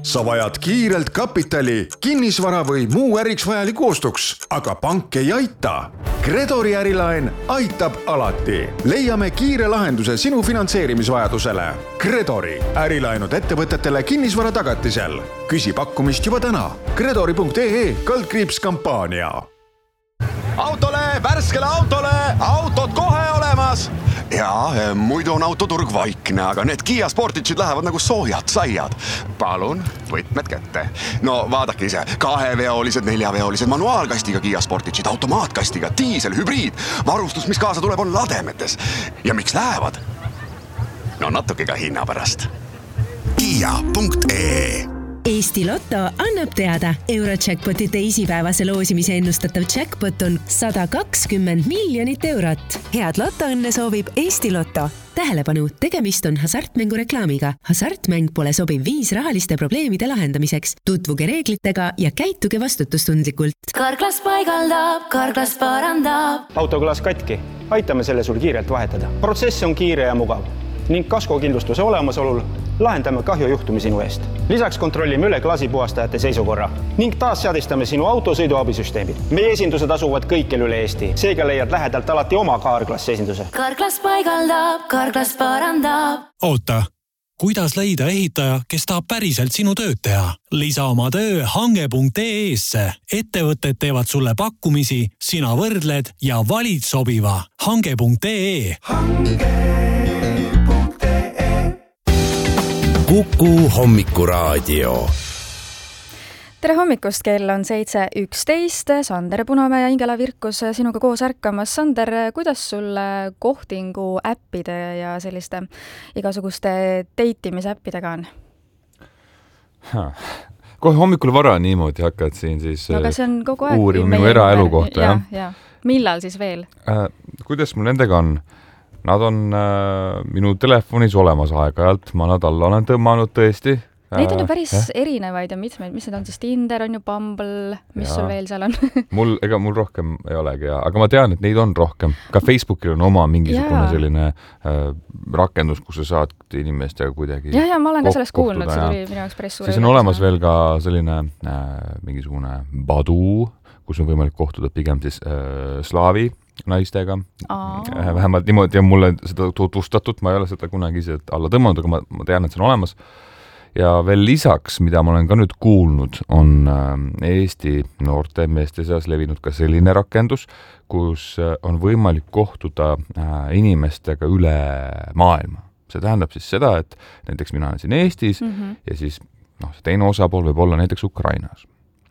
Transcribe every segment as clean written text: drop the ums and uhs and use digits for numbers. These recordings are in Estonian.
Sa vajad kiirelt kapitali, kinnisvara või muu äriks vajaliku ostuks, aga pank ei aita. Gredori ärilaen aitab alati. Leiame kiire lahenduse sinu finantseerimisvajadusele. Gredori ärilaenud ettevõtetele kinnisvara tagatisel. Küsi pakkumist juba täna. Gredori.ee/kampaania. Autole, värskele autole, autot kohe olemas. Ja, muidu on autoturg vaikne, aga need Kia Sportage'id lähevad nagu soojad saiad. Palun, võtmed kätte. No vaadake ise, 2-veolised, 4-veolised, manuaalkastiga Kia Sportage'id, automaatkastiga, diisel, hübriid. Varustus, mis kaasa tuleb, on lademetes. Ja miks lähevad? No natuke ka hinna pärast. Kia.ee Eesti Lotto annab teada. Eurojackpoti teisipäevase loosimise ennustatav jackpot on 120 miljonit eurot. Head lotoõnne soovib Eesti Lotto. Tähelepanu, tegemist on hasartmängu reklaamiga. Hasartmäng pole sobiv viis rahaliste probleemide lahendamiseks. Tutvuge reeglitega ja käituge vastutustundlikult. Karklas paigaldab, Karklas parandab. Autoklaas katki. Aitame selle sul kiirelt vahetada. Protsess on kiire ja mugav. Ning kaskokindlustuse olemasolul lahendame kahjujuhtumi sinu eest. Lisaks kontrollime üle klaasipuhastajate seisukorra ning taas seadistame sinu auto sõiduabisüsteemid. Meie esindused asuvad kõikjal üle Eesti. Seega leiad lähedalt alati oma Karklas esinduse. Karklas paigaldab, Karklas parandab. Oota, kuidas leida ehitaja, kes tahab päriselt sinu tööd teha? Lisa oma töö hange.ee-sse. Ettevõtted teevad sulle pakkumisi, sina võrdled ja valid sobiva. Hange.ee. Kuku hommikuraadio. Tere hommikust, kell on 7:11. Sander Punamäe ja Ingela Virkus sinuga koos ärkamas. Sander, kuidas sul kohtingu äppide ja selliste igasuguste deitimisäppidega on? Kohe hommikul vara niimoodi hakkad siin siis uurima minu eraelu kohta. Ja. Millal siis veel? Kuidas mul nendega on? Nad on minu telefonis olemas aeg-ajalt, ma nad alla olen tõmmanud tõesti. Neid on ju päris erinevaid ja mitmeid, mis need on siis Tinder on ju, Bumble, mis sul veel seal on? Mul rohkem ei olegi, aga ma tean, et neid on rohkem. Ka Facebookil on oma mingisugune selline rakendus, kus sa saad inimestega kuidagi ja ma olen ka sellest kuulnud, see tuli minu jaoks päris suure. Siis on olemas veel ka selline mingisugune Badu, kus on võimalik kohtuda pigem siis slaavi naistega. Vähemalt niimoodi on mulle seda tutvustatud, ma ei ole seda kunagi ise alla tõmmanud, aga ma tean, et see on olemas. Ja veel lisaks, mida ma olen ka nüüd kuulnud, on Eesti noorte meeste seas levinud ka selline rakendus, kus on võimalik kohtuda inimestega üle maailma. See tähendab siis seda, et näiteks mina olen siin Eestis ja siis see teine osapool võib olla näiteks Ukrainas.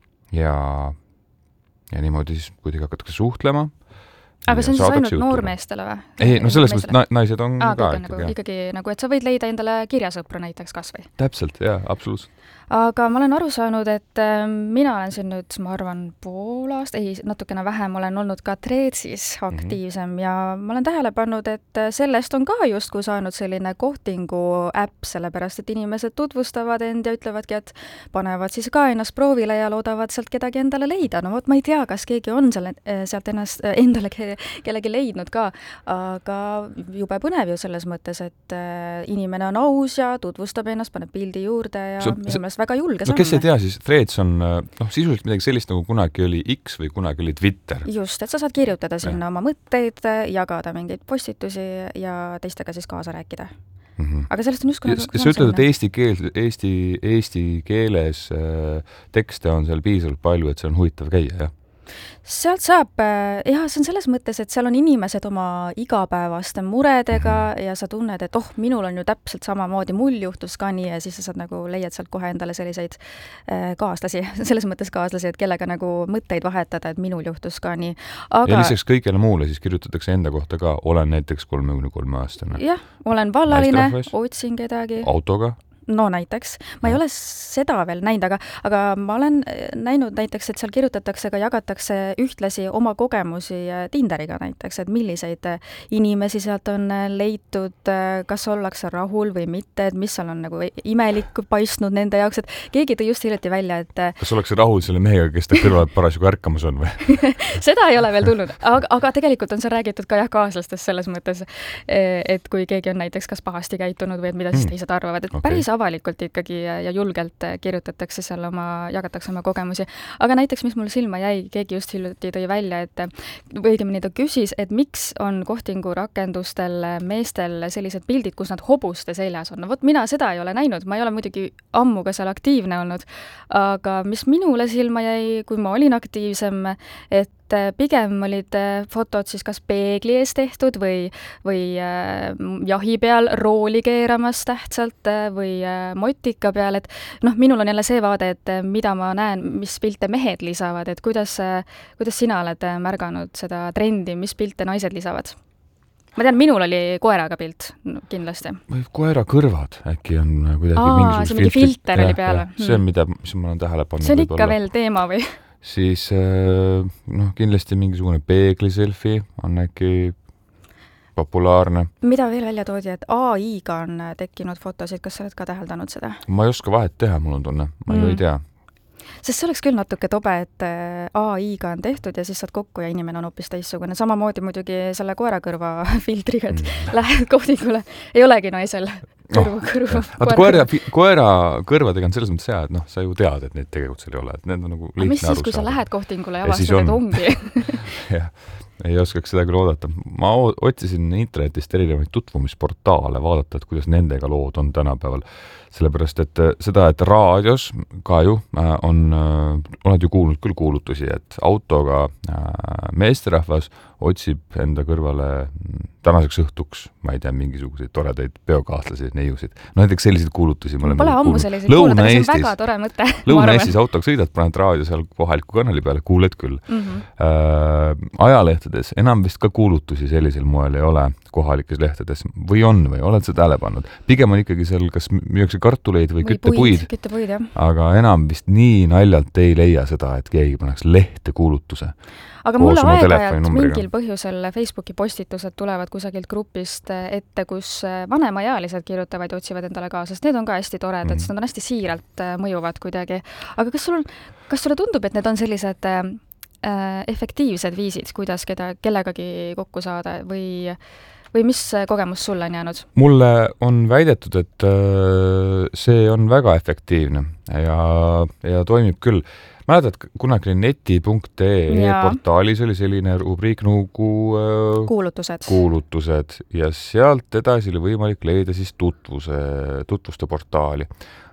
Ja niimoodi siis kuidagi hakatakse suhtlema. Aga see on siis ainult noormeestele või? Ei, selles mõttes naised on ka ikkagi, et sa võid leida endale kirjasõpra näiteks kas või? Täpselt, jah, absoluutselt. Aga ma olen aru saanud, et mina olen siin nüüd, ma arvan, pool aasta, natukene vähem olen olnud ka Threadsis aktiivsem ja ma olen tähele pannud, et sellest on ka justkui saanud selline kohtingu äpp, sellepärast, et inimesed tutvustavad end ja ütlevadki, et panevad siis ka ennast proovile ja loodavad sealt kedagi endale leida. No vot, ma ei tea, kas keegi on sealt ennast endale kellegi leidnud ka, aga jube põnev ju selles mõttes, et inimene on aus ja tutvustab ennast, paneb pildi juurde ja väga julge samm. No kes ei tea, siis Threads on sisuliselt midagi sellist, nagu kunagi oli X või kunagi oli Twitter. Just, et sa saad kirjutada sinna oma mõtteid, jagada mingeid postitusi ja teistega siis kaasa rääkida. Aga sellest on just sa ütled, et eesti keeles tekste on seal piisavalt palju, et see on huvitav käia, jah? Sealt saab, see on selles mõttes, et seal on inimesed oma igapäevaste muredega ja sa tunned, et minul on ju täpselt samamoodi, mul juhtus ka nii ja siis sa saad nagu leiad sealt kohe endale selliseid kaaslasi, selles mõttes kaaslasi, et kellega nagu mõtteid vahetada, et minul juhtus ka nii. Ja lisaks kõigele muule siis kirjutatakse enda kohta ka, olen näiteks 33-aastane. Jah, olen vallaline, otsin kedagi. Autoga. No näiteks. Ma ei ole seda veel näinud, aga ma olen näinud näiteks, et seal kirjutatakse ka, jagatakse ühtlasi oma kogemusi Tinderiga näiteks, et milliseid inimesi sealt on leitud, kas ollakse rahul või mitte, et mis seal on nagu imelik paistnud nende jaoks, et keegi tõi just hiljuti välja, et kas ollakse rahul selle mehega, kes ta kõrval parasjagu ärkamas on või? Seda ei ole veel tulnud, aga tegelikult on see räägitud ka kaaslastest selles mõttes, et kui keegi on näiteks kas pahasti käitunud või et mida siis teised arvavad, et päris avalikult ikkagi ja julgelt kirjutatakse seal jagatakse oma kogemusi. Aga näiteks, mis mul silma jäi, keegi just hiljuti tõi välja, et õigemini ta küsis, et miks on kohtingu rakendustel meestel sellised pildid, kus nad hobuste seljas on. No vot, mina seda ei ole näinud, ma ei ole muidugi ammu ka seal aktiivne olnud, aga mis minule silma jäi, kui ma olin aktiivsem, et pigem olid fotod siis kas peegli ees tehtud või jahi peal rooli keeramas tähtsalt või motika peal, et minul on jälle see vaade, et mida ma näen, mis pilte mehed lisavad, et kuidas sina oled märganud seda trendi, mis pilte naised lisavad? Ma tean, minul oli koeraga pilt, kindlasti. Koera kõrvad äkki on kuidagi mingisugust filter oli peale. See on, mis ma olen tähele pannud. See on ikka veel teema või? Siis kindlasti mingisugune peegli-selfie on äkki populaarne. Mida veel välja toodi, et AI-ga on tekkinud fotosid, kas sa oled ka täheldanud seda? Ma ei oska vahet teha, mul on tunne, ma ju ei tea. Sest see oleks küll natuke tobe, et AI-ga on tehtud ja siis saad kokku ja inimene on hoopis teissugune. Samamoodi muidugi selle koerakõrva filtriga, et lähed kohtingule, ei olegi naisel kõrvu. Koera kõrvadega on selles mõttes hea, et sa ju tead, et neid tegelikult seal ei ole. Et need on nagu lihtne mis siis, kui sa lähed kohtingule ja avastad, et ongi? Jah, ei oskaks seda küll oodata. Ma otsisin internetist erinevaid tutvumisportaale vaadata, et kuidas nendega lood on tänapäeval. Sellepärast, et seda, et raadios ka ju oled ju kuulnud küll kuulutusi, et autoga meesterahvas otsib enda kõrvale tänaseks õhtuks, ma ei tea, mingisuguseid toredaid peokaaslasi, neiusid. Näiteks selliseid kuulutusi ma olen pole ammu selliseid kuulnud, aga see on väga tore mõte. Lõuna-Eestis autoga sõidad, paned raadio seal kohaliku kanali peale, kuuled küll. Ajalehtedes enam vist ka kuulutusi sellisel moel ei ole kohalikes lehtedes. Või oled seda tähele pannud? Pigem on ikkagi seal kas müüakse kartuleid või küttepuid, aga enam vist nii naljalt ei leia seda, et keegi paneks lehte kuulutuse. Aga mulle aeg-ajalt mingil põhjusel Facebooki postitused tulevad kusagilt grupist ette, kus vanemaealised kirjutavad ja otsivad endale kaasast. Need on ka hästi toredad, sest nad on hästi siiralt mõjuvad kuidagi. Aga kas sulle tundub, et need on sellised efektiivsed viisid, kuidas kellegagi kokku saada või mis kogemus sulle on jäänud? Mulle on väidetud, et see on väga efektiivne ja toimib küll. Mäletad, kunagi neti.ee portaalis oli selline rubriik nagu kuulutused ja sealt edasi oli võimalik leida siis tutvuste portaali.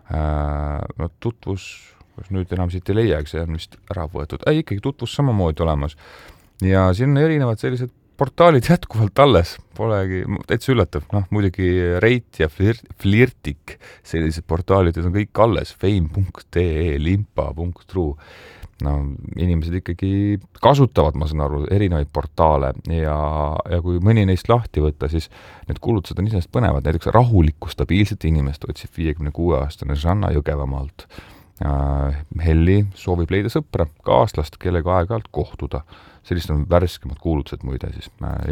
Tutvus, kas nüüd enam siit ei leia, see on vist ära võetud. Ikkagi tutvus samamoodi olemas. Ja siin on erinevad sellised portaalid jätkuvalt alles, polegi täitsa üllatav. Muidugi Reit ja Flirtik, sellised portaalid, need on kõik alles, fame.ee, limpa.ru. Inimesed ikkagi kasutavad, ma saan aru, erinevaid portaale ja kui mõni neist lahti võtta, siis need kuulutused on iseenesest põnevad. Näiteks rahulikku, stabiilset inimest otsib 56-aastane Žanna Jõgevamaalt. Helli soovib leida sõpra, kaaslast, kellega aeg-ajalt kohtuda. Sellist on värskemad kuulutused muide siis.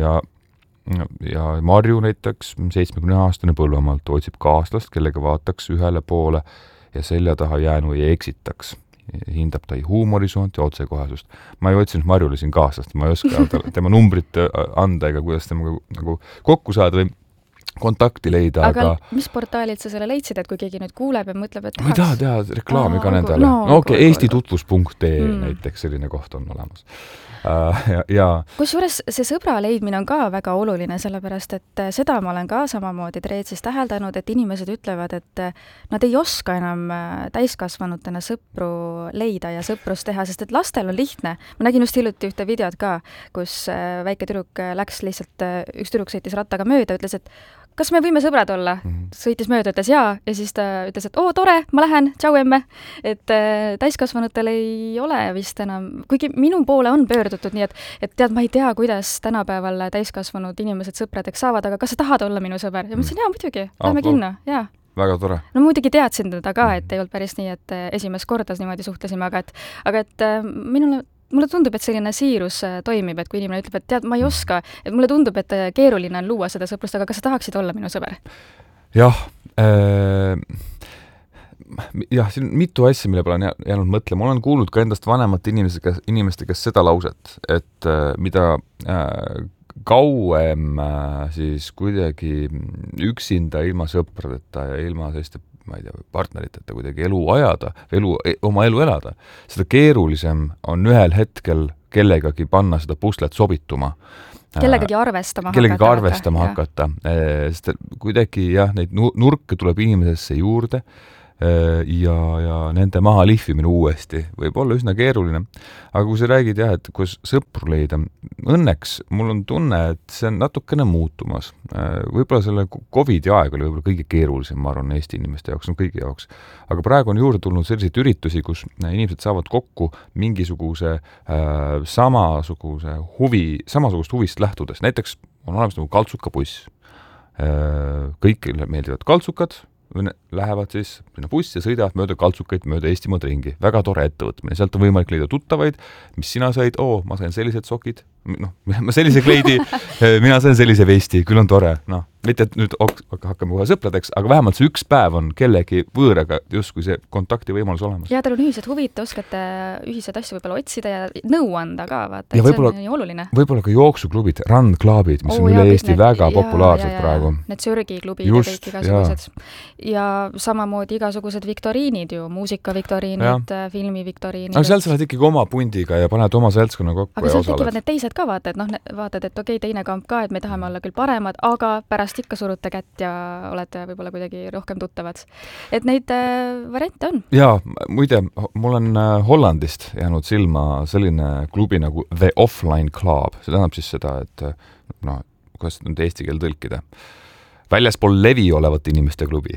Ja Marju näiteks, 70-aastane Põlvamaalt otsib kaaslast, kellega vaataks ühele poole ja selja taha jäänu ei eksitaks. Hindab ta huumorisoont ja otsekohasust. Ma ei otsinud Marjule siin kaaslast, ma ei oska tema numbrit anda ega kuidas temaga nagu kokku saada või kontakti leida, aga mis portaalid sa selle leidsid, et kui keegi nüüd kuuleb ja mõtleb, et ma ei taha teha reklaami ka nendele. estitutvus.ee näiteks selline koht on olemas. Kusjuures see sõbra leidmine on ka väga oluline, sellepärast et seda ma olen ka samamoodi Treetsis täheldanud, et inimesed ütlevad, et nad ei oska enam täiskasvanutena sõpru leida ja sõprust teha, sest et lastel on lihtne. Ma nägin just hiljuti ühte videot ka, kus väike tüdruk läks lihtsalt, üks tüdruk sõitis rattaga mööda, ütles, et kas me võime sõbrad olla? Sõitis mööda, ütles jaa, ja siis ta ütles, et tore, ma lähen, tšau emme. Et täiskasvanutel ei ole vist enam, kuigi minu poole on pöördutud, nii et tead, ma ei tea, kuidas tänapäeval täiskasvanud inimesed sõpradeks saavad, aga kas sa tahad olla minu sõber? Ja ma ütlesin, jaa, muidugi, lähme kinno, jaa. Väga tore. No muidugi teadsin teda ka, et ei olnud päris nii, et esimest korda niimoodi suhtlesime, aga et mulle tundub, et selline siirus toimib, et kui inimene ütleb, et tead, ma ei oska, et mulle tundub, et keeruline on luua seda sõprust, aga kas sa tahaksid olla minu sõber? Jah, siin mitu asja, mille peale on jäänud mõtlema. Ma olen kuulnud ka endast vanemate inimeste käest seda lauset, et mida kauem siis kuidagi üksinda ilma sõpradeta ja ilma selliste ma ei tea, partneriteta kuidagi elu ajada, oma elu elada, seda keerulisem on ühel hetkel kellegagi panna seda puslet sobituma. Kellegagi arvestama hakata. Sest kuidagi jah, neid nurke tuleb inimesesse juurde ja nende maha lihvimine uuesti võib olla üsna keeruline. Aga kui sa räägid jah, et kus sõpru leida, õnneks mul on tunne, et see on natukene muutumas. Võib-olla selle COVID-i aeg oli võib-olla kõige keerulisem, ma arvan, Eesti inimeste jaoks, kõigi jaoks. Aga praegu on juurde tulnud selliseid üritusi, kus inimesed saavad kokku mingisuguse samasugust huvist lähtudes. Näiteks on olemas nagu kaltsukabuss. Kõikile meeldivad kaltsukad, lähevad siis sinna bussi ja sõidavad mööda kaltsukaid mööda Eestimaad ringi. Väga tore ettevõtmine. Sealt on võimalik leida tuttavaid, mis sina said, ma sain sellised sokid, ma sellise kleidi, mina sain sellise vesti, küll on tore. Mitte, et nüüd hakkame kohe sõpradeks, aga vähemalt see üks päev on kellegi võõraga justkui see kontakti võimalus olemas. Ja teil on ühised huvid, te oskate ühised asju võib-olla otsida ja nõu anda ka, vaata, et see on nii oluline. Võib-olla ka jooksuklubid, run-klubid, mis on üle Eesti väga populaarsed praegu. Need sörgiklubid ja kõik igasugused. Ja samamoodi igasugused viktoriinid ju, muusikaviktoriinid, filmiviktoriinid. Aga sealt sa lähed ikkagi oma pundiga ja paned oma seltskonna kokku ja osaled. Aga sealt tekivad need teised ka, vaatad, et okei, teine kamp ka, et me tahame olla küll paremad, aga pärast ikka surute kätt ja olete võib-olla kuidagi rohkem tuttavad. Et neid variante on. Jaa, muide, mul on Hollandist jäänud silma selline klubi nagu The Offline Club. See tähendab siis seda, et kuidas nüüd eesti keel tõlkida. Väljaspool levi olevat inimeste klubi.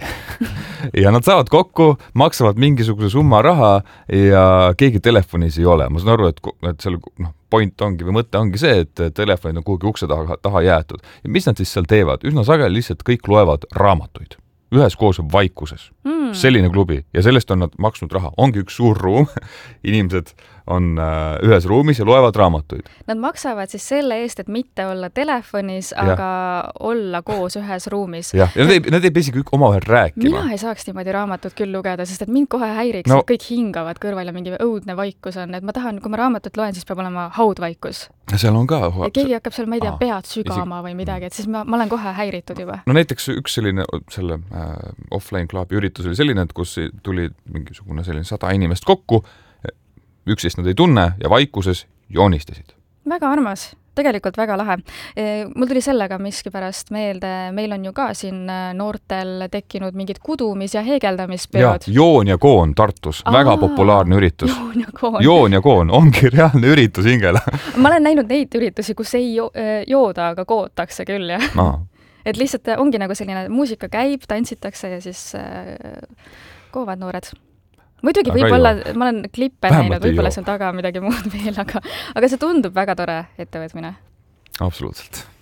Ja nad saavad kokku, maksavad mingisuguse summa raha ja keegi telefonis ei ole. Ma saan aru, et selle point ongi või mõte ongi see, et telefonid on kuhugi ukse taha jäetud. Ja mis nad siis seal teevad? Üsna sageli lihtsalt kõik loevad raamatuid. Üheskoos vaikuses. Selline klubi. Ja sellest on nad maksnud raha. Ongi üks suur ruum. Inimesed on ühes ruumis ja loevad raamatuid. Nad maksavad siis selle eest, et mitte olla telefonis, aga olla koos ühes ruumis. Ja nad ei peisi kõik omavahel rääkima. Mina ei saaks niimoodi raamatut küll lugeda, sest et mind kohe häiriks, et kõik hingavad kõrval ja mingi õudne vaikus on. Et ma tahan, kui ma raamatut loen, siis peab olema haudvaikus. Ja seal on ka... Ja keegi hakkab seal, ma ei tea, pead sügama või midagi, et siis ma olen kohe häiritud juba. No näiteks üks selline selle offline klubi üritus oli selline, et kus tuli mingisugune selline 100 inimest kokku, üksteist nad ei tunne ja vaikuses joonistasid. Väga armas, tegelikult väga lahe. Mul tuli sellega miskipärast meelde, meil on ju ka siin noortel tekkinud mingid kudumis- ja heegeldamispeod. Joon ja koon Tartus, väga populaarne üritus. Joon ja koon, ongi reaalne üritus hingele. Ma olen näinud neid üritusi, kus ei jooda, aga kootakse küll, jah. Et lihtsalt ongi nagu selline muusika käib, tantsitakse ja siis koovad noored. Muidugi võib-olla, ma olen klippe näinud, võib-olla seal taga midagi muud veel, aga see tundub väga tore ettevõtmine. Absoluutselt.